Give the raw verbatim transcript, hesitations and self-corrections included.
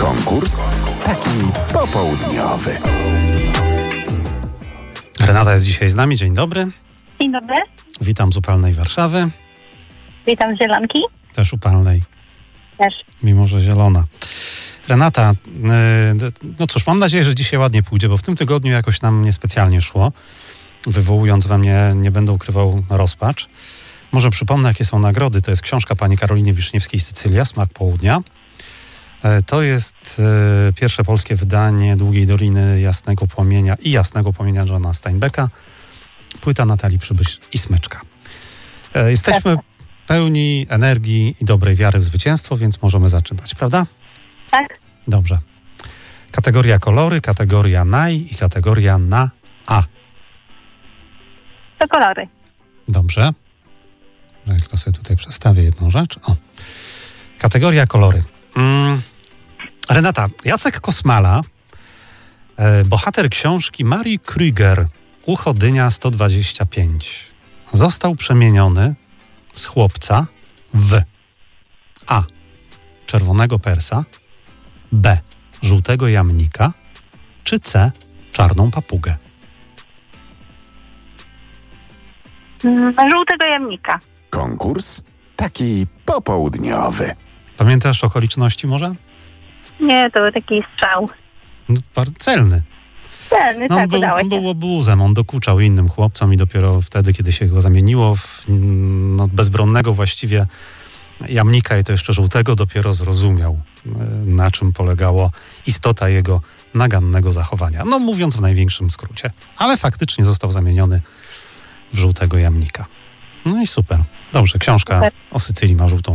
Konkurs taki popołudniowy. Renata jest dzisiaj z nami. Dzień dobry. Dzień dobry. Witam z upalnej Warszawy. Witam z Zielonki. Też upalnej. Też. Mimo, że zielona. Renata, yy, no cóż, mam nadzieję, że dzisiaj ładnie pójdzie, bo w tym tygodniu jakoś nam niespecjalnie szło. Wywołując we mnie, nie będę ukrywał, rozpacz. Może przypomnę, jakie są nagrody. To jest książka pani Karoliny Wiszniewskiej Sycylia, Smak Południa. To jest e, pierwsze polskie wydanie Długiej Doliny Jasnego Płomienia i Jasnego Płomienia Johna Steinbecka. Płyta Natalii Przybysz i Smyczka. E, jesteśmy pełni energii i dobrej wiary w zwycięstwo, więc możemy zaczynać, prawda? Tak. Dobrze. Kategoria kolory, kategoria naj i kategoria na A. To kolory. Dobrze. Ja tylko sobie tutaj przestawię jedną rzecz. O. Kategoria kolory. Mm. Renata, Jacek Kosmala, e, bohater książki Marii Krüger, Ucho dynia sto dwadzieścia pięć, został przemieniony z chłopca w A. Czerwonego persa, B. Żółtego jamnika, czy C. Czarną papugę. Mm, żółtego jamnika. Konkurs taki popołudniowy. Pamiętasz okoliczności może? Nie, to był taki strzał. No, bardzo celny. Celny, No, tak, on, był, udało on się. był obłuzem, on dokuczał innym chłopcom i dopiero wtedy, kiedy się go zamieniło w no, bezbronnego właściwie jamnika i to jeszcze żółtego, dopiero zrozumiał, na czym polegała istota jego nagannego zachowania. No mówiąc w największym skrócie. Ale faktycznie został zamieniony w żółtego jamnika. No i super. Dobrze, książka Super. o Sycylii ma żółtą